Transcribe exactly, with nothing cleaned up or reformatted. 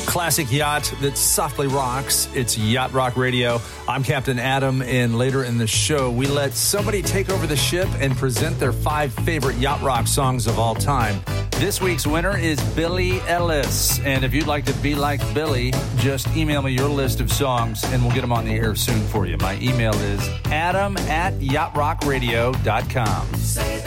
classic yacht that softly rocks. It's Yacht Rock Radio. I'm Captain Adam, and later in the show, we let somebody take over the ship and present their five favorite yacht rock songs of all time. This week's winner is Billy Ellis, and if you'd like to be like Billy, just email me your list of songs, and we'll get them on the air soon for you. My email is adam at yacht rock radio dot com.